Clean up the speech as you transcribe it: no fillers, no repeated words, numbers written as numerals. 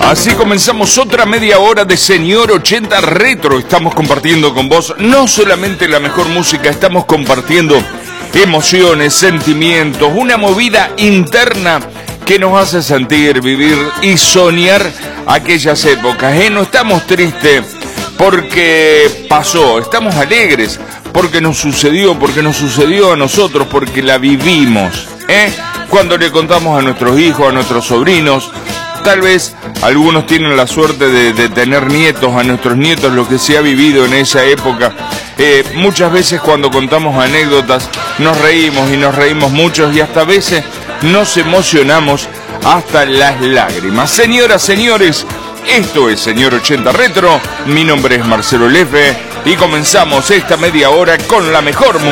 Así comenzamos otra media hora de Señor 80 Retro. Estamos compartiendo con vos no solamente la mejor música, estamos compartiendo emociones, sentimientos, una movida interna que nos hace sentir, vivir y soñar aquellas épocas. No estamos tristes porque pasó, estamos alegres porque nos sucedió a nosotros, porque la vivimos. Cuando le contamos a nuestros hijos, a nuestros sobrinos, tal vez algunos tienen la suerte de tener nietos, a nuestros nietos, lo que se ha vivido en esa época. Muchas veces cuando contamos anécdotas nos reímos y nos reímos muchos y hasta a veces nos emocionamos hasta las lágrimas. Señoras, señores, esto es Señor 80 Retro. Mi nombre es Marcelo Lefe y comenzamos esta media hora con la mejor música.